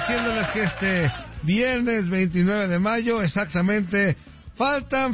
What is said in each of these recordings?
diciéndoles que este viernes 29 de mayo, exactamente, faltan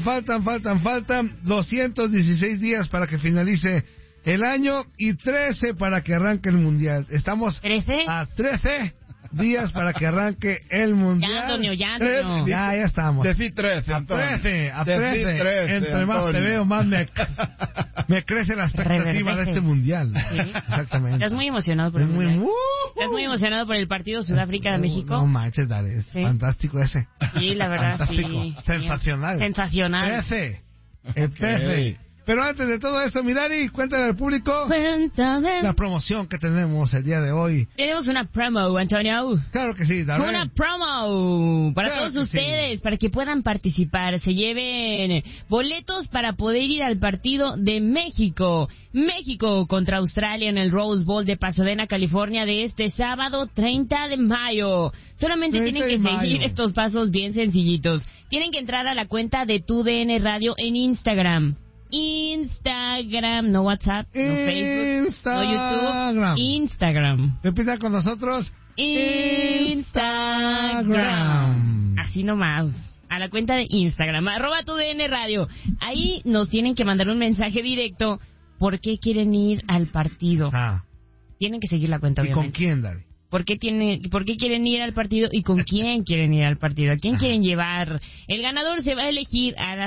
216 días para que finalice el año y 13 para que arranque el mundial. Estamos ¿13? a 13 días para que arranque el mundial. Ya, Antonio, ya, Antonio. Ya estamos. Decí 13, Antonio. A 13. Entre más te veo, más me crece la expectativa de este mundial. Sí. Exactamente. ¿Estás muy emocionado por el mundial? ¿Estás muy emocionado por el partido Sudáfrica-México? No manches, Dale, es fantástico ese. Sí, la verdad, fantástico. Sí. Sensacional. 13. El 13. Pero antes de todo esto, Mirari, cuéntale al público la promoción que tenemos el día de hoy. Tenemos una promo, Antonio. Claro que sí, Darren. Una promo para todos ustedes, para que puedan participar. Se lleven boletos para poder ir al partido de México. México contra Australia en el Rose Bowl de Pasadena, California, de este sábado 30 de mayo. Solamente tienen que seguir estos pasos bien sencillitos. Tienen que entrar a la cuenta de TUDN Radio en Instagram, no WhatsApp, no Facebook, no YouTube, Instagram. Repita con nosotros. Instagram. Así nomás. A la cuenta de Instagram, @TUDN Radio. Ahí nos tienen que mandar un mensaje directo. ¿Por qué quieren ir al partido? Tienen que seguir la cuenta, obviamente. ¿Y con quién, Dari? ¿Por qué quieren ir al partido y con quién quieren ir al partido? ¿A quién quieren llevar? El ganador se va a elegir al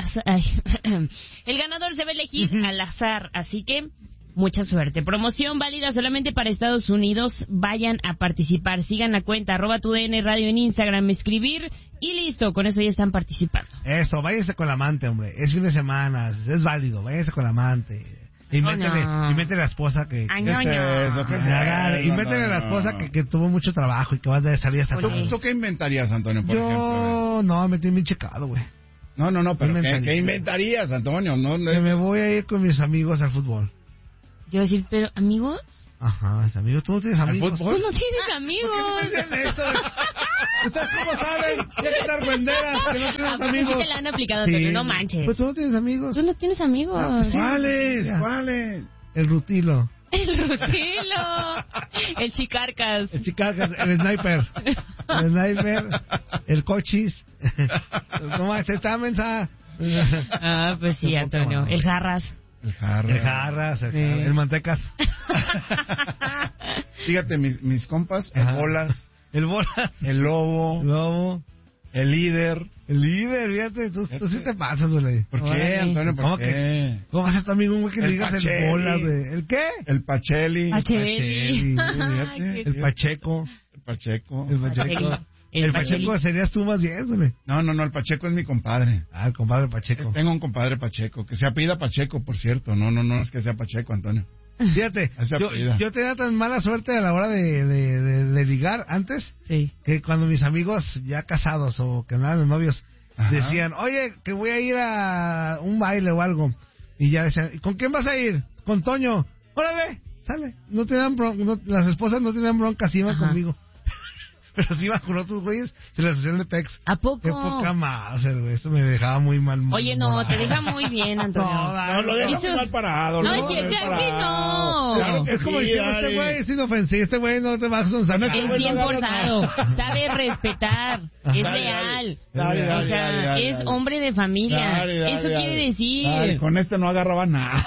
azar, así que mucha suerte. Promoción válida solamente para Estados Unidos. Vayan a participar. Sigan la cuenta @TUDN Radio en Instagram, escribir y listo. Con eso ya están participando. Eso, váyanse con la amante, hombre. Es fin de semana, es válido. Váyanse con la amante. Y métele a la esposa que... Métele a la esposa que tuvo mucho trabajo y que va a salir hasta... ¿Tú qué inventarías, Antonio, por ejemplo? No, me tiene bien checado, güey. No, pero ¿qué inventarías, Antonio? Que me voy a ir con mis amigos al fútbol. Yo iba a decir, ¿pero amigos? Ajá, amigos. ¿Tú no tienes amigos? Tú no tienes amigos. ¿Por qué me dicen eso? ¿Ustedes cómo saben? ¿Qué tal venderas? Que no tienes amigos. Sí te la han aplicado, Antonio, no manches. Pues tú no tienes amigos. Tú no tienes amigos. No, pues, ¿Cuáles? El Rutilo. El Chicarcas. El Sniper. El Cochis. ¿Cómo está, mensa? Pues sí, Antonio. El Jarras. El Mantecas. Fíjate, mis compas, el Bolas, el Lobo, el Líder, fíjate, tú sí te pasas, güey. ¿Por qué, Antonio? ¿Por qué? ¿Cómo vas a estar amigo, güey, que le digas el Bolas, güey? ¿El qué? El Pacheli. El Pacheco. El Pacheco serías tú más bien, güey. No, el Pacheco es mi compadre. El compadre Pacheco. Tengo un compadre Pacheco, que se apellida Pacheco, por cierto. No es que sea Pacheco, Antonio. Fíjate, yo tenía tan mala suerte a la hora de ligar antes, que cuando mis amigos ya casados o que andaban de novios, decían, oye, que voy a ir a un baile o algo. Y ya decían, ¿con quién vas a ir? Con Toño. Órale, sale. Las esposas no tenían bronca, así iban conmigo. Pero si iba con otros güeyes, se les hacían de pex. ¿A poco? Qué poca más, güey. Eso me dejaba muy mal. Oye, no, te deja muy bien, Antonio. No, lo deja muy mal parado. No, es que no. Claro que es como diciendo, este güey es inofensivo, este güey no te vas a usar. Es bien forzado, sabe respetar, es leal. O sea, es hombre de familia. Eso quiere decir. Con este no agarraba nada.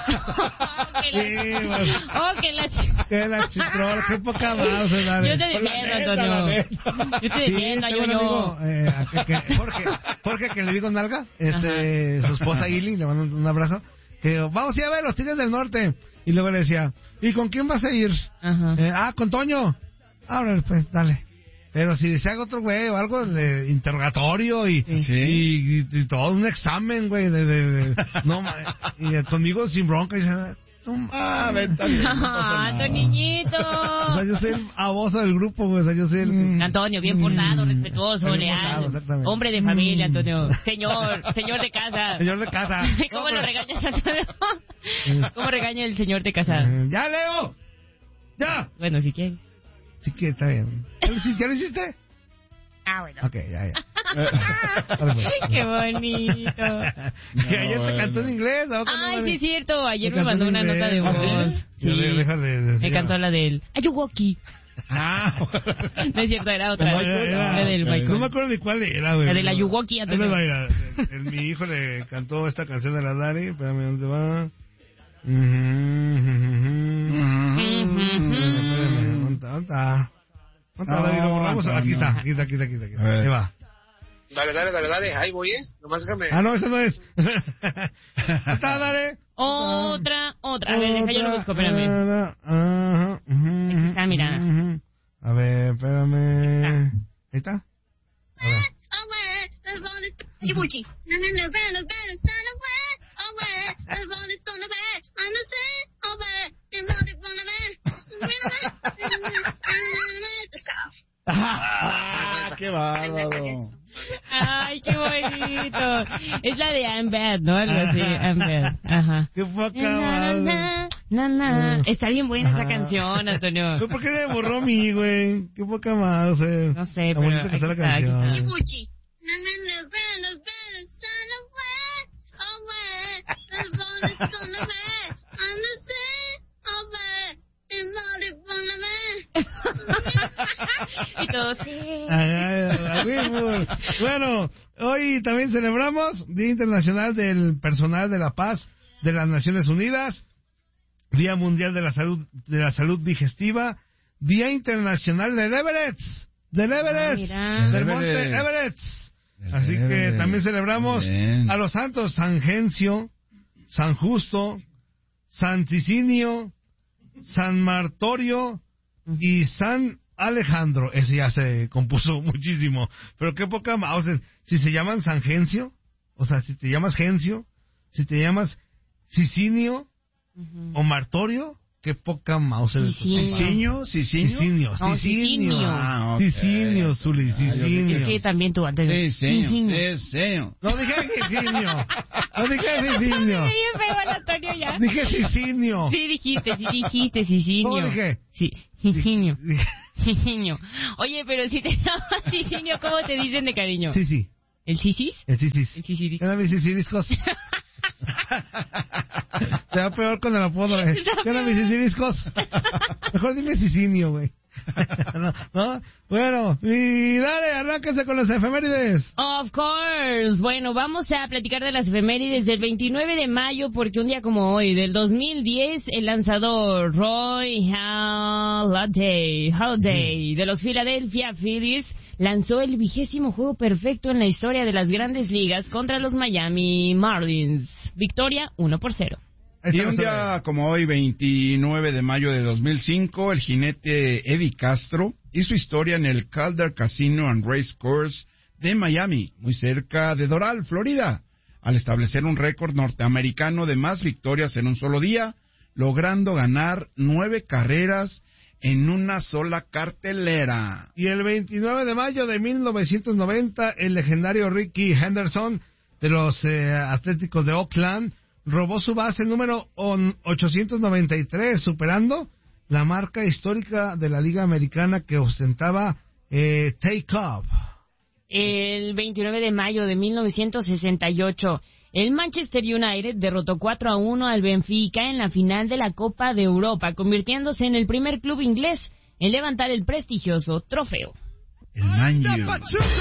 Que la chitrol, qué poca más. Yo te defiendo, Antonio. Yo te defiendo, yo. Jorge, que le digo nalga, su esposa Ili, le mando un abrazo, que vamos a ir a ver los Tigres del Norte. Y luego le decía, ¿y con quién vas a ir? Con Toño. Ahora, pues, dale. Pero si se haga otro güey o algo de interrogatorio y todo un examen, güey, y conmigo sin bronca, y tu niñito. O sea, yo soy el aboso del grupo, güey. O sea, yo soy el... Antonio, bien portado, respetuoso, leal. Hombre de familia, Antonio. Señor de casa. Señor de casa. ¿Cómo lo regañas, Antonio? ¿Cómo regaña el señor de casa? ¡Ya, Leo! ¡Ya! Bueno, si quieres. Sí que está bien. ¿Ya lo hiciste? Bueno. Ok, ya. Qué bonito. Ayer te cantó en inglés. Sí, es cierto. Ayer me mandó una nota de voz. Sí. Me cantó la del Ayuwoki. No es cierto, era otra. Era del Michael. No me acuerdo ni cuál era, güey. La de la Yuwoki. Mi hijo le cantó esta canción de la Dani. Espérame, ¿dónde va? Aquí está. Ahí va. Dale, ahí voy, nomás déjame. No, esa no es. Está, dale. Otra. A ver, deja yo lo busco, espérame. Aquí está, mira. A ver, espérame. Ahí está. A ver. Chibuchi. ¡Qué bárbaro! ¡Ay, qué bonito! Es la de I'm Bad, ¿no? Algo así, I'm Bad. Ajá. ¡Qué poca madre! Está bien buena esa canción, Antonio. ¿Por qué le borró a mí, güey? ¡Qué poca madre! No sé, pero bonita que está la canción. Chibuchi. Y todos, sí. Bueno, hoy también celebramos Día Internacional del Personal de la Paz de las Naciones Unidas, Día Mundial de la Salud Digestiva, Día Internacional del Everett, del Monte Everett. Así que también celebramos a los santos San Gencio, San Justo, San Cicinio, San Martorio y San Alejandro. Ese ya se compuso muchísimo. Pero qué poca más. O sea, si se llaman San Gencio, o sea, si te llamas Gencio, si te llamas Cicinio o Martorio, qué poca mouse. Cicinio. Cicinio, Zuli, Cicinio. Sí, también tú antes. Cicinio. No dije Cicinio. Dije Cicinio. Sí, dijiste Cicinio. ¿Cómo dije? Sí, Cicinio. Oye, pero si te llamas Cicinio, ¿cómo te dicen de cariño? Sí. ¿El Cicis? El Cicis. Era mi Ciciriscos. Te va peor con el apodo, güey. Era mi Ciciriscos. Mejor dime Cicinio, güey. ¿No? Bueno, y dale, arráncase con las efemérides. Of course. Bueno, vamos a platicar de las efemérides del 29 de mayo, porque un día como hoy, del 2010, el lanzador Roy Halladay de los Philadelphia Phillies lanzó el 20º juego perfecto en la historia de las Grandes Ligas contra los Miami Marlins. Victoria 1-0. Y un día como hoy, 29 de mayo de 2005, el jinete Eddie Castro hizo historia en el Calder Casino and Race Course de Miami, muy cerca de Doral, Florida, al establecer un récord norteamericano de más victorias en un solo día, logrando ganar 9 carreras en una sola cartelera. Y el 29 de mayo de 1990, el legendario Ricky Henderson de los Atléticos de Oakland robó su base número 893, superando la marca histórica de la Liga Americana que ostentaba Take-Off. El 29 de mayo de 1968, el Manchester United derrotó 4-1 al Benfica en la final de la Copa de Europa, convirtiéndose en el primer club inglés en levantar el prestigioso trofeo. El Man U.